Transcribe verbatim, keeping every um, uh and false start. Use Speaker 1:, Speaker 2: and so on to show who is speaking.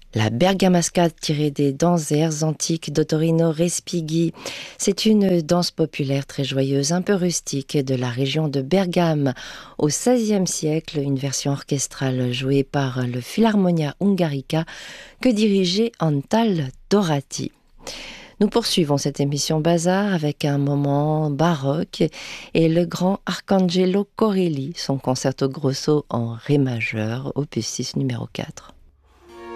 Speaker 1: La bergamasca tirée des danses et airs antiques d'Ottorino Respighi, c'est une danse populaire très joyeuse, un peu rustique de la région de Bergame. Au seizième siècle, une version orchestrale jouée par le Philharmonia Hungarica que dirigeait Antal Dorati. Nous poursuivons cette émission Bazar avec un moment baroque et le grand Arcangelo Corelli, son concerto grosso en ré majeur, opus six numéro quatre.